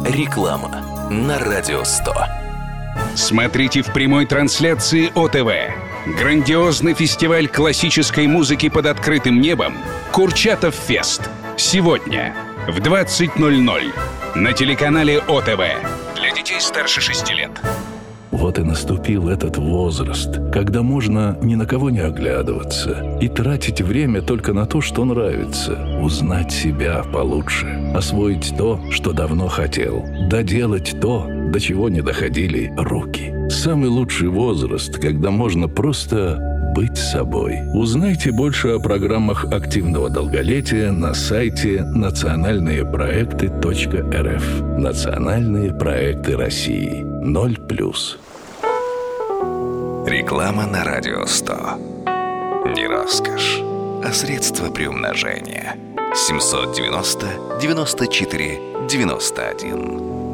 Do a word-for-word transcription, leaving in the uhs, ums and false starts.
Реклама на Радио сто. Смотрите в прямой трансляции ОТВ. Грандиозный фестиваль классической музыки под открытым небом «Курчатов Фест». Сегодня в двадцать ноль ноль на телеканале ОТВ. Для детей старше шести лет. Вот и наступил этот возраст, когда можно ни на кого не оглядываться и тратить время только на то, что нравится, узнать себя получше, освоить то, что давно хотел, доделать то, до чего не доходили руки. Самый лучший возраст, когда можно просто быть собой. Узнайте больше о программах активного долголетия на сайте национальные проекты точка эр эф. Национальные проекты России. Ноль плюс. Реклама на Радио сто. Не роскошь, а средство приумножения. семь девяносто девяносто четыре девяносто один.